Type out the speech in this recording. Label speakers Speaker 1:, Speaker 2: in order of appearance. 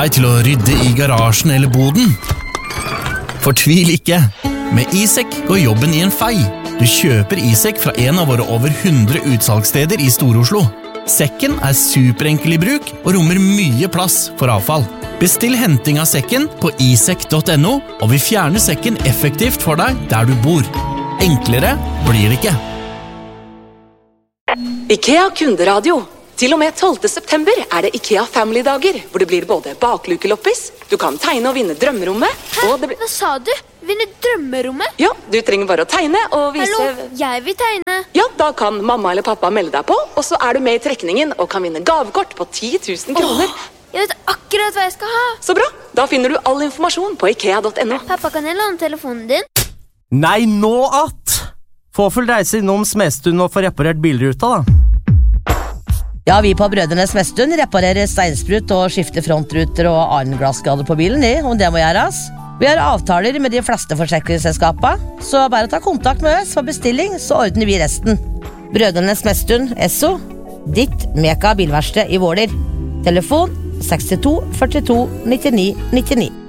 Speaker 1: deg til å rydde I garasjen eller boden? Fortvil ikke. Med iSek går jobben I en fei. Du kjøper iSek fra en av våre over 100 utsalgssteder I Stor-Oslo. Sekken superenkel I bruk og rommer mye plass for avfall. Bestill henting av sekken på isek.no, og vi fjerner sekken effektivt for deg der du bor. Enklere blir det ikke.
Speaker 2: IKEA kunderadio. Til og med 12. september det IKEA Family-dager, hvor det blir både baklukeloppis, du kan tegne og vinne drømmerommet, og det blir...
Speaker 3: Hva sa du? Vinne drømmerommet?
Speaker 2: Ja, du trenger bare å tegne og vise...
Speaker 3: Hallo, jeg vil tegne.
Speaker 2: Ja, da kan mamma eller pappa melde deg på, og så du med I trekningen og kan vinne gavekort på 10 000 kroner.
Speaker 3: Jeg vet akkurat hva jeg skal ha.
Speaker 2: Så bra, da finner du all informasjon på ikea.no.
Speaker 3: Pappa, kan jeg låne telefonen din?
Speaker 4: Nei, nå at! Få full reise innom Smestund og få reparert bilruta da.
Speaker 5: Ja, vi på Brødrenes Smestund reparerer steinsprut og skifter frontruter og annen glassskade på bilen, om det må gjøres. Vi har avtaler med de fleste forsikringsselskapene, så bare ta kontakt med oss for bestilling, så ordner vi resten. Brødrenes Smestund, Esso, ditt Meka bilverksted I Våler. Telefon 62 42 99 99.